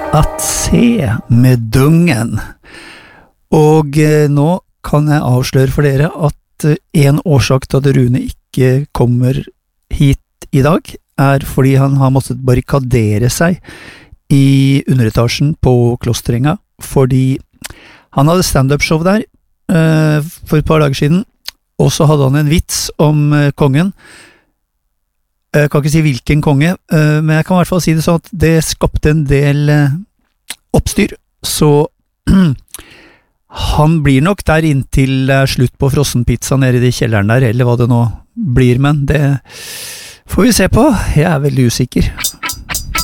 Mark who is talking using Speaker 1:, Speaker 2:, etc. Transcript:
Speaker 1: At se med dungen. Og nå kan jeg avsløre for dere at en årsak til at Rune ikke kommer hit i dag, fordi han har måttet barrikadere seg i underetasjen på Klosterenga, fordi han hadde stand-up-show der for et par dager siden, og så hadde han en vits om kongen. Jeg kan ikke si hvilken konge, men jeg kan i hvert fall si det sånn at det skapte en del oppstyr, så han blir nok der inntil slutt på frossenpizza nede i kjelleren der, eller hva det nå blir, men det får vi se på. Jeg er veldig usikker.